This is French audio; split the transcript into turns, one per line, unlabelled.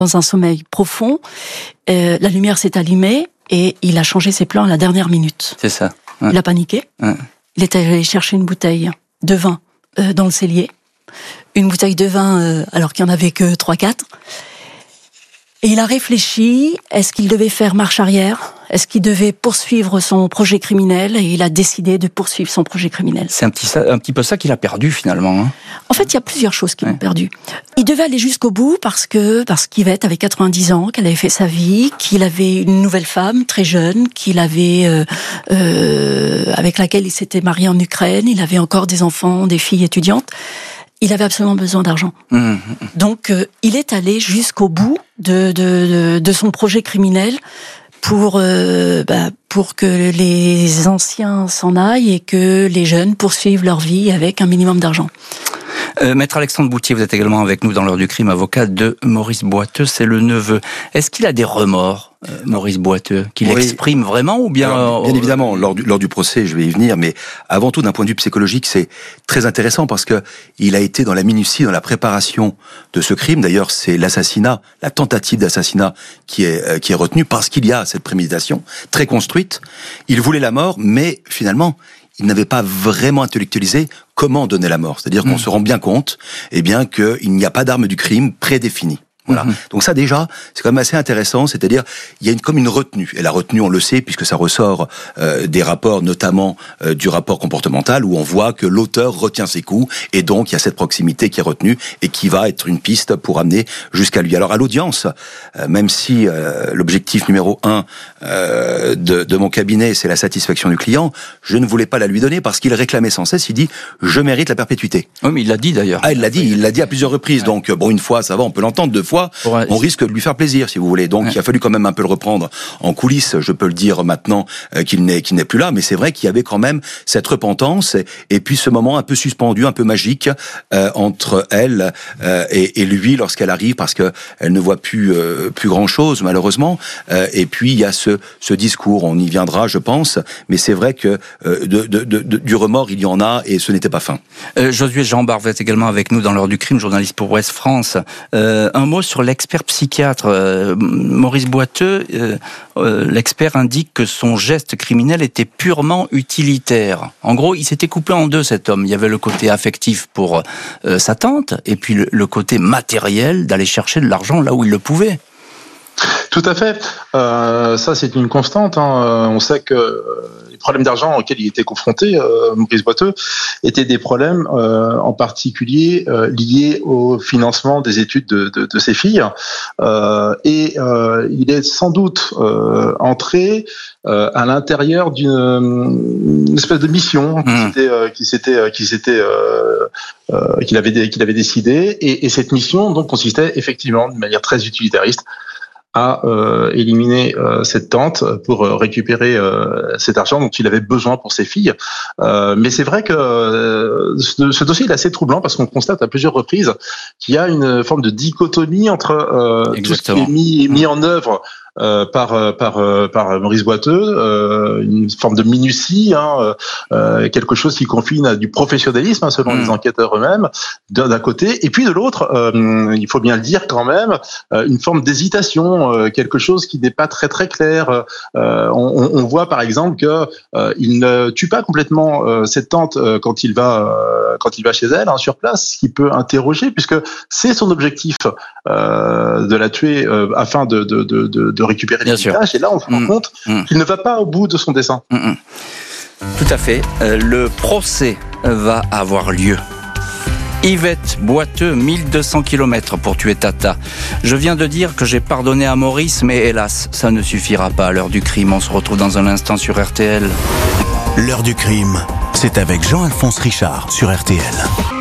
dans un sommeil profond. La lumière s'est allumée et il a changé ses plans à la dernière minute.
C'est ça. Ouais.
Il a paniqué. Ouais. Il est allé chercher une bouteille de vin dans le cellier. Une bouteille de vin alors qu'il n'y en avait que 3-4. Et il a réfléchi, est-ce qu'il devait faire marche arrière ? Est-ce qu'il devait poursuivre son projet criminel ? Et il a décidé de poursuivre son projet criminel.
C'est un petit peu ça qu'il a perdu finalement. Hein.
En fait, il y a plusieurs choses qu'il a perdu. Il devait aller jusqu'au bout parce qu'Yvette avait 90 ans, qu'elle avait fait sa vie, qu'il avait une nouvelle femme très jeune, qu'il avait avec laquelle il s'était marié en Ukraine. Il avait encore des enfants, des filles étudiantes. Il avait absolument besoin d'argent. Donc, il est allé jusqu'au bout de son projet criminel pour que les anciens s'en aillent et que les jeunes poursuivent leur vie avec un minimum d'argent.
Maître Alexandre Bouthier, vous êtes également avec nous dans l'heure du crime, avocat de Maurice Boiteux, c'est le neveu. Est-ce qu'il a des remords, Maurice Boiteux, qu'il exprime vraiment ou bien...
Alors, bien évidemment, lors du procès, je vais y venir, mais avant tout, d'un point de vue psychologique, c'est très intéressant parce que il a été dans la minutie, dans la préparation de ce crime. D'ailleurs, c'est l'assassinat, la tentative d'assassinat qui est retenue parce qu'il y a cette préméditation très construite. Il voulait la mort, mais finalement, il n'avait pas vraiment intellectualisé comment donner la mort. C'est-à-dire qu'on se rend bien compte, qu'il n'y a pas d'arme du crime prédéfinie. Voilà. Donc ça déjà, c'est quand même assez intéressant, c'est-à-dire il y a comme une retenue. Et la retenue, on le sait, puisque ça ressort des rapports, notamment du rapport comportemental, où on voit que l'auteur retient ses coups, et donc il y a cette proximité qui est retenue, et qui va être une piste pour amener jusqu'à lui. Alors à l'audience, même si l'objectif numéro 1 de mon cabinet, c'est la satisfaction du client, je ne voulais pas la lui donner, parce qu'il réclamait sans cesse, il dit « je mérite la perpétuité ».
Oui, mais il l'a dit d'ailleurs.
Ah, il l'a dit à plusieurs reprises, donc bon, une fois, ça va, on peut l'entendre, 2 fois, on risque de lui faire plaisir, si vous voulez. Donc, il a fallu quand même un peu le reprendre en coulisses. Je peux le dire maintenant qu'il n'est plus là, mais c'est vrai qu'il y avait quand même cette repentance et puis ce moment un peu suspendu, un peu magique entre elle et lui lorsqu'elle arrive, parce que elle ne voit plus grand chose malheureusement. Et puis il y a ce discours. On y viendra, je pense, mais c'est vrai que du remords il y en a et ce n'était pas fin.
Josué Jean-Bart, vous êtes également avec nous dans l'heure du crime, journaliste pour Ouest France. Un mot sur l'expert psychiatre Maurice Boiteux. L'expert indique que son geste criminel était purement utilitaire. En gros, il s'était coupé en deux, cet homme. Il y avait le côté affectif pour sa tante, et puis le côté matériel d'aller chercher de l'argent là où il le pouvait.
Tout à fait. Ça, c'est une constante. On sait que les problèmes d'argent auxquels il était confronté, Maurice Boiteux, étaient des problèmes en particulier liés au financement des études de ses filles. Et il est sans doute entré à l'intérieur d'une espèce de mission qu'il avait décidé. Et cette mission donc consistait effectivement de manière très utilitariste à éliminer cette tante pour récupérer cet argent dont il avait besoin pour ses filles. Mais c'est vrai que ce dossier est assez troublant parce qu'on constate à plusieurs reprises qu'il y a une forme de dichotomie entre tout ce qui est mis en œuvre par Maurice Boiteux, une forme de minutie, quelque chose qui confine à du professionnalisme selon les enquêteurs eux-mêmes d'un côté, et puis de l'autre, il faut bien le dire quand même, une forme d'hésitation, quelque chose qui n'est pas très très clair. On voit par exemple que il ne tue pas complètement cette tante quand il va chez elle sur place, ce qui peut interroger puisque c'est son objectif de la tuer afin de récupérer l'héritage, et là on se rend compte qu'il ne va pas au bout de son dessein.
Tout à fait. Le procès va avoir lieu. Yvette Boiteux, 1200 km pour tuer Tata. Je viens de dire que j'ai pardonné à Maurice, mais hélas, ça ne suffira pas à l'heure du crime. On se retrouve dans un instant sur RTL.
L'heure du crime, c'est avec Jean-Alphonse Richard sur RTL.